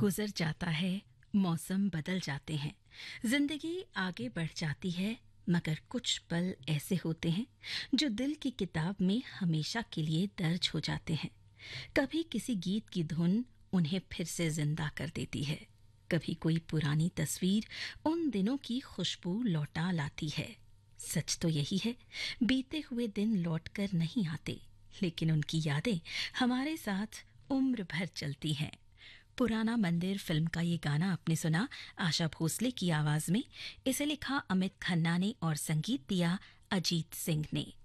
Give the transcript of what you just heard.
गुजर जाता है, मौसम बदल जाते हैं, जिंदगी आगे बढ़ जाती है, मगर कुछ पल ऐसे होते हैं जो दिल की किताब में हमेशा के लिए दर्ज हो जाते हैं। कभी किसी गीत की धुन उन्हें फिर से जिंदा कर देती है, कभी कोई पुरानी तस्वीर उन दिनों की खुशबू लौटा लाती है। सच तो यही है, बीते हुए दिन लौटकर नहीं आते, लेकिन उनकी यादें हमारे साथ उम्र भर चलती हैं। पुराना मंदिर फिल्म का ये गाना आपने सुना आशा भोसले की आवाज में। इसे लिखा अमित खन्ना ने और संगीत दिया अजीत सिंह ने।